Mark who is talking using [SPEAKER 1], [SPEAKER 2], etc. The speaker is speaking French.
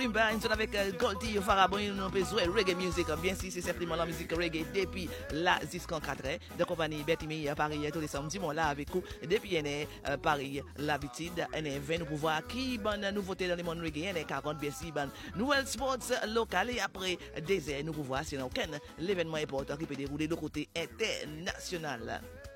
[SPEAKER 1] Nous sommes avec Goldie Farabon, nous avons joué reggae music. Bien si c'est simplement la musique reggae depuis la jusqu'en 4 ans. De compagnie Betty à Paris tous les samedis. Bon là avec vous. Depuis Paris, l'habitude. Nous pouvons voir qui bonne nouveauté dans le monde reggae. 40 bien si bonne nouvelle sports local. Et après des heures, nous pouvons voir si aucun l'événement important qui peut dérouler de côté international.